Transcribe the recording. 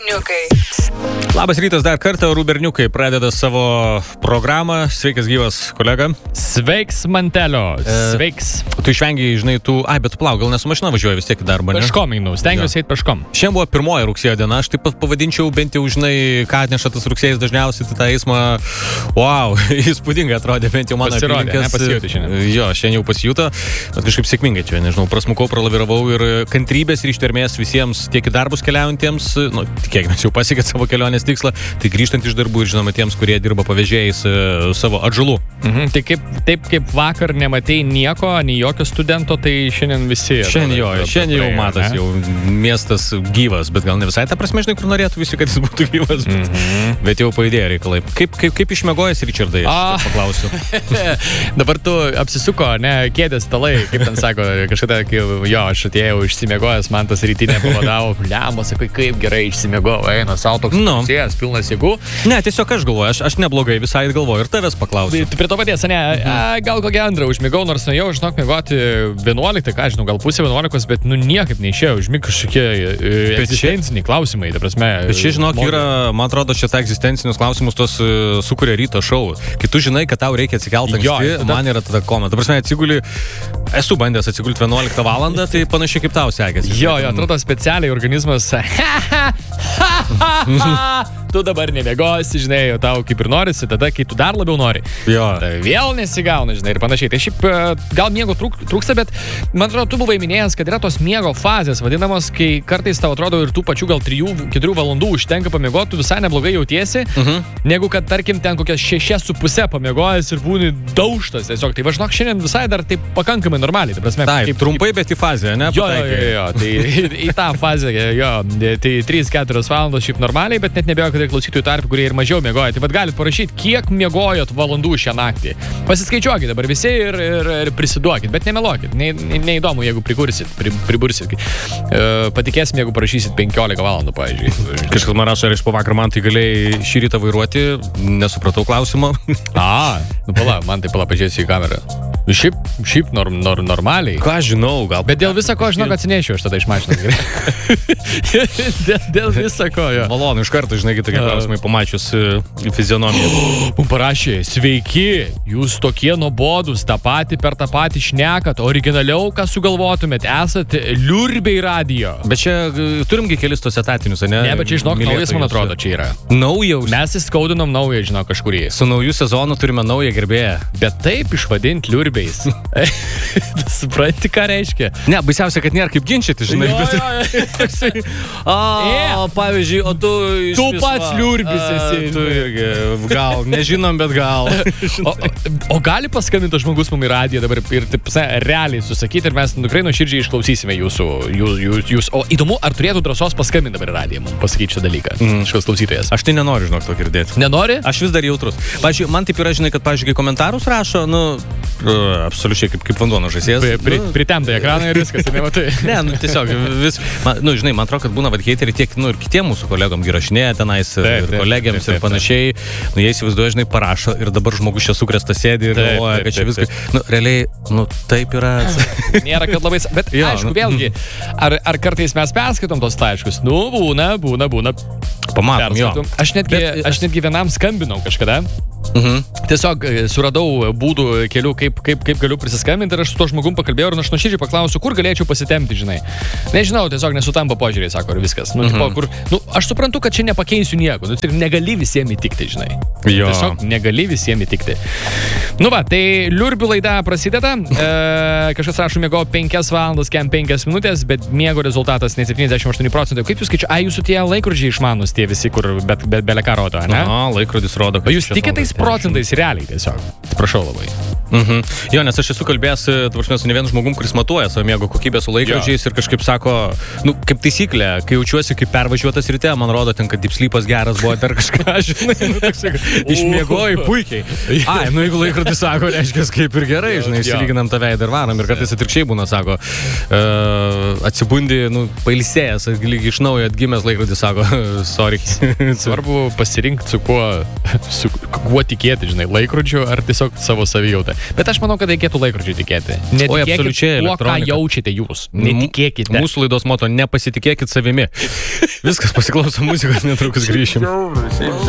Berniukai. Labas rytas dar kartą, Berniukai pradeda savo programą. Sveikas gyvas, kolega. Sveiks, Mantelio. Sveiks. Tu išvengiai, žinai, bet palauk, gal nesu mašina važiuoji vis tiek į darbą, ne? Peškom einu, stengiuosi eiti peškom. Šiandien buvo 1 rugsėjo diena, aš taip pavadinčiau bent jau, žinai, ką atneša tas rugsėjas dažniausiai, tai tą eismą, įspūdingai atrodė, bent jau mano apylinkės. Pasijutai šiandien. Jo, šiandien jau pasijuto, bet kažkaip sėkmingai čia, nežinau, prasmukau, pralaviravau ir kantrybės ir ištvermės visiems tiek į darbus keliaujantiems, tikėkime, jau pasiekėt savo kelionės tikslą, tai grįžtant iš darbų ir žinoma tiems, kurie dirba pavėžėjais savo atžalų. Tai taip kaip vakar nematei nieko, nei jokio studento, tai šiandien visi. Šiandien jau matas, jau miestas gyvas, bet gal ne visai tą prasme, žinai, kur norėtų visi, kad jis būtų gyvas, bet jau pajudėjo reikalai. Kaip išmiegojęs, Richardai, aš paklausiu. Dabar tu apsisuko, ne, kėdės stalai, kaip ten sako, kažkada, aš atėjau išsimiegojęs, man tas rytinė pavadavo, sakai, kaip gerai išsimiegojau, eina savo toks pusės, pilnas jėgų. Ne, tiesiog aš galvoju, aš neblogai visai galvoju ir tavęs paklausiu. Prie to paties, ne, gal kokią antrą užmigau, nors nuėjau, žinok, miegoti 11, ką žinau, gal pusė 11, bet niekaip neišėjau, užmig kažkokie egzistenciniai klausimai, ta prasme. Bet čia, žinok, yra, man atrodo, čia ta egzistencinius klausimus tos sukuria ryto šou. Kai tu žinai, kad tau reikia atsikelti anksti, man yra tada koma. Ta prasme, atsiguli, esu bandęs atsigulti 11 valandą, tai panašiai kaip tau sekėsi. Jo, atrodo specialiai organizmas. Tu dabar nemiegosi, žinai, tau kaip ir norisi, tada, kai tu dar labiau nori. Jo. Vėl nesigauna, žinai, ir panašiai. Tai šiaip gal miego trūksta, bet man atrodo, tu buvai minėjęs, kad yra tos miego fazės vadinamos, kai kartais tau atrodo ir tų pačių gal 3-4 valandų užtenka pamiegoti, tu visai neblogai jautiesi, negu kad, tarkim, ten kokias 6,5 pamiegojęs ir būni daužtas tiesiog. Tai važinok, šiandien visai dar taip pakankamai normaliai. Tai prasme, taip, trumpai, bet į fazę, ne? Jo, tai į tą fazę, tai 3-4 valandos šiaip normaliai, bet net nebėjau, kad ir klausytojų tarp, kurie ir mažiau miegoja. Tai vad galit parašyti, kiek miegojot valandų šią naktį. Pasiskaičiuokit dabar visi ir prisiduokit, bet nemeluokit. Neįdomu, jeigu pribursit. Patikėsim, jeigu parašysit 15 valandų, pavyzdžiui. Kažkas man rašo, ar iš pavakar man tai galėjai šį rytą vairuoti, nesupratau klausimo. Man tai pažiūrėsiu į kamerą. Šiaip normaliai. Ką žinau, gal. Bet dėl viso ko, žinau, kad atsinešiu aš tada iš mašinos. Dėl viso ko, jo. Malonu, iš karto, žinai, tokie klausimai pamačius fizionomiją. Mums parašė, sveiki, jūs tokie nuobodus, per tą patį šnekat, originaliau, ką sugalvotumėt, esat Liurbiai radijo. Bet čia turimgi kelis tos etatinius, ne? Ne, bet čia, žinok, naujas, man atrodo, čia yra. Naujaus. Mes įskaudinom naują, žinok, kažkurį. Su naujų sezonu turime naują gerbėją. Bet taip išvadinti Liurbiai. Supranti, ką reiškia? Ne, baisiausia, kad nėra kaip ginčyti, žinai. Pavyzdžiui, o tu... Tu pats Liurbis esi. Tu irgi, gal, nežinom, bet gal. O gali paskambinti žmogus mums į radiją dabar ir taip, realiai susakyti ir mes tikrai nuoširdžiai išklausysime jūsų. O įdomu, ar turėtų drąsos paskambinti dabar į radiją mums pasakyti šį dalyką? Šios klausytojas. Aš tai nenoriu, žinok, to girdėti. Nenori? Aš vis dar jautrus. Pavyzdžiui, man taip yra, žinai, kad, pavyzdžiui, kai komentarus rašo, absoliučiai kaip vanduo nuo žąsies. Pritemta ekraną ir viskas, tai nematai. Ne, tiesiog vis, žinai, man atrodo, kad būna hateri tiek, ir kitiem mūsų kolegom girašinėje tenais, ir kolegiams ir panašiai. Jie įsivaizduoja, žinai, parašo ir dabar žmogus čia sukrėstas sėdi ir galvoja, kad čia viskas. Realiai, taip yra. Nėra, kad labai... Bet aišku, vėlgi, ar kartais mes perskaitom tos laiškus? Būna. Pamatom, jo. Aš netgi vienam skambinau kažkada. Tiesiog suradau būdų kelių, kaip galiu prisiskambinti ir aš su to žmogum pakalbėjau ir aš nuoširdžiai paklausiu, kur galėčiau pasitemti, žinai. Nežinau, tiesiog nesutampa požiūriai, sako, ir viskas. Aš suprantu, kad čia nepakeisiu nieko, tik negali visiems įtikti, žinai. Jo. Tiesiog negali visiems įtikti. Tai Liurbių laida prasideda. Kažkas rašo, miego 5 valandas, 5 minutės, bet miego rezultatas ne 78%. Kaip jūs skaičiu? Jūsų tie laikrodžiai išmanus, tie visi, kur bele ką rodo, ne? Laikrodis rodo. Jūs tikėtais procentais realiai tiesiog. Atsiprašau labai. Jo, nes aš esu kalbėjęs, su ne vienu žmogum, kuris matuoja savo miego kokybę su laikrodžiais ir kažkaip sako, kaip taisyklė, kai jaučiuosi kaip pervažiuotas ryte, man rodo ten, kad deep sleepas geras buvo dar kažką, žinai, išmiegojai puikiai. Jeigu laikrodis sako, reiškia, kaip ir gerai, žinai, išsilyginam tą veidą ir varam ir kartais atvirkščiai būna, sako, atsibundi, pailsėjęs, lyg iš naujo atgimęs laikrodis sako, sorry. Svarbu pasirinkti su kuo tikėti, žinai, laikrodžiu ar tiesiog savo savijautą. Bet aš manau, kad reikėtų laikrodžiui tikėti. Oi, absoliučiai, tuo, ką elektronika. jaučiate jūs. Netikėkite. Mūsų laidos moto nepasitikėkit savimi. Viskas, pasiklausom muzikos, netrukus grįšim.